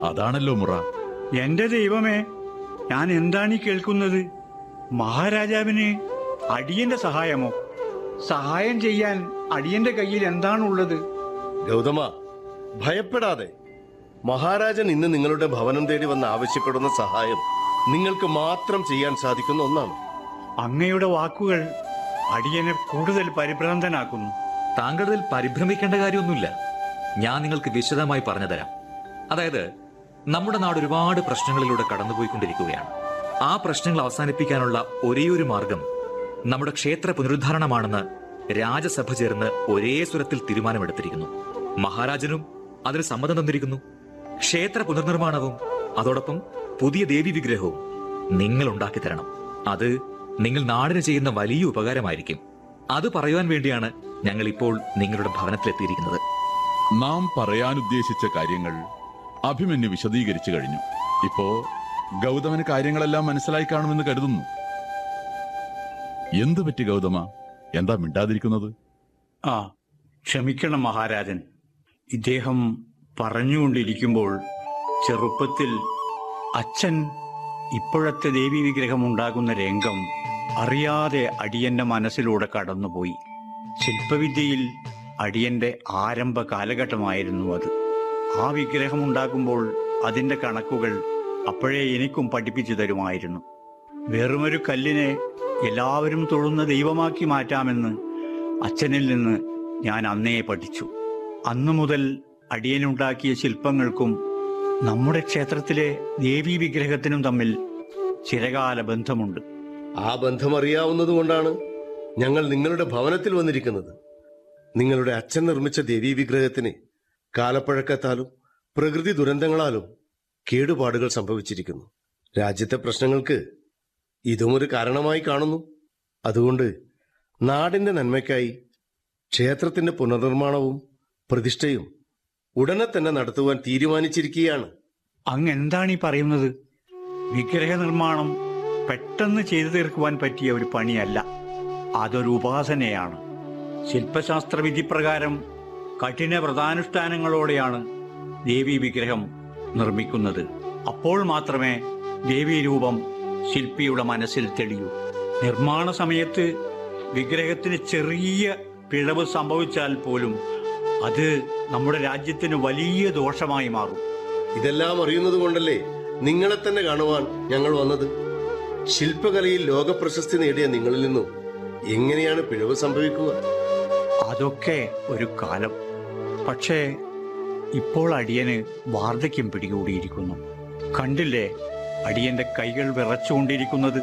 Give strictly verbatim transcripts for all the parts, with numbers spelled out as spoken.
അതാണല്ലോ മുറ. എന്റെ ദൈവമേ, ഞാൻ എന്താണ് ഈ കേൾക്കുന്നത്? മഹാരാജാവിന് അടിയന്റെ സഹായമോ? സഹായം ചെയ്യാൻ അടിയന്റെ കയ്യിൽ എന്താണുള്ളത്? ഗൗതമ, ഭയപ്പെടാതെ. മഹാരാജൻ ഇന്ന് നിങ്ങളുടെ ഭവനം തേടി വന്ന് ആവശ്യപ്പെടുന്ന സഹായം നിങ്ങൾക്ക് മാത്രം ചെയ്യാൻ സാധിക്കുന്ന ഒന്നാണ്. അങ്ങയുടെ വാക്കുകൾ അടിയനെ കൂടുതൽ പരിഭ്രാന്തനാക്കുന്നു. താങ്കളിൽ പരിഭ്രമിക്കേണ്ട കാര്യമൊന്നുമില്ല. ഞാൻ നിങ്ങൾക്ക് വിശദമായി പറഞ്ഞു തരാം. അതായത്, നമ്മുടെ നാട് ഒരുപാട് പ്രശ്നങ്ങളിലൂടെ കടന്നുപോയിക്കൊണ്ടിരിക്കുകയാണ്. ആ പ്രശ്നങ്ങൾ അവസാനിപ്പിക്കാനുള്ള ഒരേയൊരു മാർഗം നമ്മുടെ ക്ഷേത്ര പുനരുദ്ധാരണമാണെന്ന് രാജസഭ ചേർന്ന് ഒരേ സ്വരത്തിൽ തീരുമാനമെടുത്തിരിക്കുന്നു. മഹാരാജനും അതിന് സമ്മതം തന്നിരിക്കുന്നു. ക്ഷേത്ര പുനർനിർമ്മാണവും അതോടൊപ്പം പുതിയ ദേവി വിഗ്രഹവും നിങ്ങൾ ഉണ്ടാക്കി തരണം. അത് നിങ്ങൾ നാടിന് ചെയ്യുന്ന വലിയ ഉപകാരമായിരിക്കും. അത് പറയുവാൻ വേണ്ടിയാണ് ഞങ്ങൾ ഇപ്പോൾ നിങ്ങളുടെ ഭവനത്തിലെത്തിയിരിക്കുന്നത്. നാം പറയാനുദ്ദേശിച്ച കാര്യങ്ങൾ അഭിമന്യു വിശദീകരിച്ചു കഴിഞ്ഞു. ഇപ്പോ ഗൗതമന് കാര്യങ്ങളെല്ലാം മനസ്സിലായി കാണുമെന്ന് കരുതുന്നു. എന്തു പറ്റി ഗൗതമ? എന്താ മിണ്ടാതിരിക്കുന്നത്? ആ, ക്ഷമിക്കണം മഹാരാജൻ. ഇദ്ദേഹം പറഞ്ഞുകൊണ്ടിരിക്കുമ്പോൾ ചെറുപ്പത്തിൽ അച്ഛൻ ഇപ്പോഴത്തെ ദേവീ വിഗ്രഹം ഉണ്ടാകുന്ന രംഗം അറിയാതെ അടിയന്റെ മനസ്സിലൂടെ കടന്നുപോയി. ശില്പവിദ്യയിൽ അടിയന്റെ ആരംഭ കാലഘട്ടമായിരുന്നു അത്. ആ വിഗ്രഹം ഉണ്ടാക്കുമ്പോൾ അതിന്റെ കണക്കുകൾ അപ്പോഴേ എനിക്കും പഠിപ്പിച്ചു തരുമായിരുന്നു. വെറുമൊരു കല്ലിനെ എല്ലാവരും തൊഴുന്ന ദൈവമാക്കി മാറ്റാമെന്ന് അച്ഛനിൽ നിന്ന് ഞാൻ അന്നേ പഠിച്ചു. അന്നു മുതൽ അടിയനുണ്ടാക്കിയ ശില്പങ്ങൾക്കും നമ്മുടെ ക്ഷേത്രത്തിലെ ദേവീ വിഗ്രഹത്തിനും തമ്മിൽ ചിരകാല ബന്ധമുണ്ട്. ആ ബന്ധം അറിയാവുന്നത് കൊണ്ടാണ് ഞങ്ങൾ നിങ്ങളുടെ ഭവനത്തിൽ വന്നിരിക്കുന്നത്. നിങ്ങളുടെ അച്ഛൻ നിർമ്മിച്ച ദേവീ വിഗ്രഹത്തിന് കാലപ്പഴക്കത്താലും പ്രകൃതി ദുരന്തങ്ങളാലും കേടുപാടുകൾ സംഭവിച്ചിരിക്കുന്നു. രാജ്യത്തെ പ്രശ്നങ്ങൾക്ക് ഇതും ഒരു കാരണമായി കാണുന്നു. അതുകൊണ്ട് നാടിന്റെ നന്മയ്ക്കായി ക്ഷേത്രത്തിന്റെ പുനർനിർമ്മാണവും പ്രതിഷ്ഠയും ഉടനെ തന്നെ നടത്തുവാൻ തീരുമാനിച്ചിരിക്കുകയാണ്. അങ്ങ് എന്താണ് ഈ പറയുന്നത്? വിഗ്രഹ നിർമ്മാണം പെട്ടെന്ന് ചെയ്തു തീർക്കുവാൻ പറ്റിയ ഒരു പണിയല്ല. അതൊരു ഉപാസനയാണ്. ശില്പശാസ്ത്ര വിധി പ്രകാരം കഠിന വ്രതാനുഷ്ഠാനങ്ങളോടെയാണ് ദേവീ വിഗ്രഹം നിർമ്മിക്കുന്നത്. അപ്പോൾ മാത്രമേ ദേവീ രൂപം ശില്പിയുടെ മനസ്സിൽ തെളിയൂ. നിർമ്മാണ സമയത്ത് വിഗ്രഹത്തിന് ചെറിയ പിഴവ് സംഭവിച്ചാൽ പോലും അത് നമ്മുടെ രാജ്യത്തിന് വലിയ ദോഷമായി മാറും. ഇതെല്ലാം അറിയുന്നത് കൊണ്ടല്ലേ നിങ്ങളെ തന്നെ കാണുവാൻ ഞങ്ങൾ വന്നത്. ശില്പകലയിൽ ലോകപ്രശസ്തി നേടിയ നിങ്ങളിൽ നിന്നും എങ്ങനെയാണ് പിഴവ് സംഭവിക്കുക? അതൊക്കെ ഒരു കാലം. പക്ഷേ ഇപ്പോൾ അടിയന് വാർദ്ധക്യം പിടികൂടിയിരിക്കുന്നു. കണ്ടില്ലേ അടിയന്റെ കൈകൾ വിറച്ചുകൊണ്ടിരിക്കുന്നത്?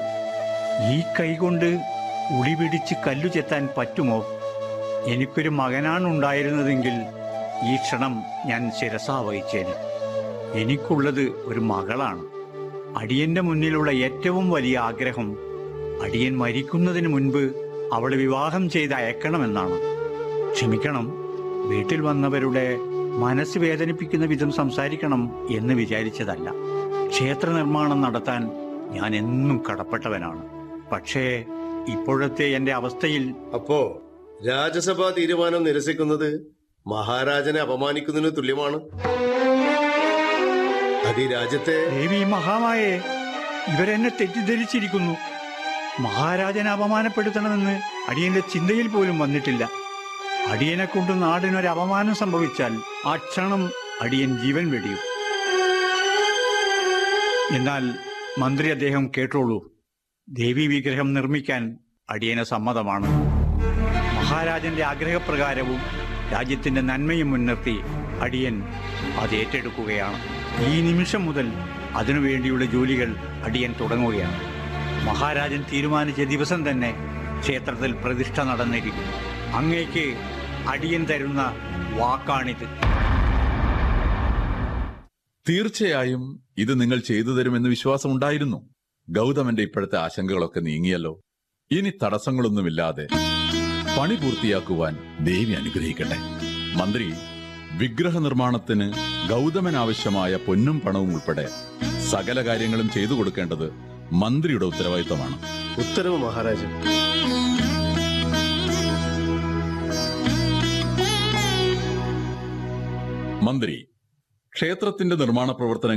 ഈ കൈ കൊണ്ട് ഉളി പിടിച്ച് കല്ലു ചെത്താൻ പറ്റുമോ? എനിക്കൊരു മകനാണുണ്ടായിരുന്നതെങ്കിൽ ഈ ക്ഷണം ഞാൻ ശിരസാ വഹിച്ചേന്. എനിക്കുള്ളത് ഒരു മകളാണ്. അടിയന്റെ മുന്നിലുള്ള ഏറ്റവും വലിയ ആഗ്രഹം അടിയൻ മരിക്കുന്നതിന് മുൻപ് അവളെ വിവാഹം ചെയ്ത് അയക്കണമെന്നാണ്. ക്ഷമിക്കണം, വീട്ടിൽ വന്നവരുടെ മനസ്സ് വേദനിപ്പിക്കുന്ന വിധം സംസാരിക്കണം എന്ന് വിചാരിച്ചതല്ല. ക്ഷേത്ര നിർമ്മാണം നടത്താൻ ഞാൻ എന്നും കടപ്പെട്ടവനാണ്. പക്ഷേ ഇപ്പോഴത്തെ എന്റെ അവസ്ഥയിൽ... അപ്പോ രാജസഭാ തീരുമാനം നിരസിക്കുന്നത് മഹാരാജനെ അപമാനിക്കുന്നതിന് തുല്യമാണ്. അത് ഈ രാജ്യത്തെ... ദേവി മഹാമായേ, ഇവരെന്നെ തെറ്റിദ്ധരിച്ചിരിക്കുന്നു. മഹാരാജനെ അപമാനപ്പെടുത്തണമെന്ന് അടിയന്റെ ചിന്തയിൽ പോലും വന്നിട്ടില്ല. അടിയനെ കൊണ്ട് നാടിനൊരു അപമാനം സംഭവിച്ചാൽ ആ ക്ഷണം അടിയൻ ജീവൻ വെടിയും. എന്നാൽ മന്ത്രി അദ്ദേഹം കേട്ടോളൂ, ദേവീ വിഗ്രഹം നിർമ്മിക്കാൻ അടിയന് സമ്മതമാണ്. മഹാരാജന്റെ ആഗ്രഹപ്രകാരവും രാജ്യത്തിന്റെ നന്മയും മുൻനിർത്തി അടിയൻ അത് ഏറ്റെടുക്കുകയാണ്. ഈ നിമിഷം മുതൽ അതിനുവേണ്ടിയുള്ള ജോലികൾ അടിയൻ തുടങ്ങുകയാണ്. മഹാരാജൻ തീരുമാനിച്ച ദിവസം തന്നെ ക്ഷേത്രത്തിൽ പ്രതിഷ്ഠ നടന്നിരിക്കുന്നു. അങ്ങേക്ക് അടിയൻ തരുന്ന വാക്കാണിത്. തീർച്ചയായും ഇത് നിങ്ങൾ ചെയ്തു തരുമെന്ന് വിശ്വാസമുണ്ടായിരുന്നു. ഗൗതമന്റെ ഇപ്പോഴത്തെ ആശങ്കകളൊക്കെ നീങ്ങിയല്ലോ. ഇനി തടസ്സങ്ങളൊന്നുമില്ലാതെ പണി പൂർത്തിയാക്കുവാൻ ദേവി അനുഗ്രഹിക്കട്ടെ. മന്ത്രി, വിഗ്രഹ നിർമ്മാണത്തിന് ഗൗതമൻ ആവശ്യമായ പൊന്നും പണവും ഉൾപ്പെടെ സകല കാര്യങ്ങളും ചെയ്തു കൊടുക്കേണ്ടത് മന്ത്രിയുടെ ഉത്തരവാദിത്തമാണ്. ഉത്തരവ് മഹാരാജൻ. മന്ത്രി, ക്ഷേത്രത്തിന്റെ നിർമ്മാണ പ്രവർത്തനങ്ങൾ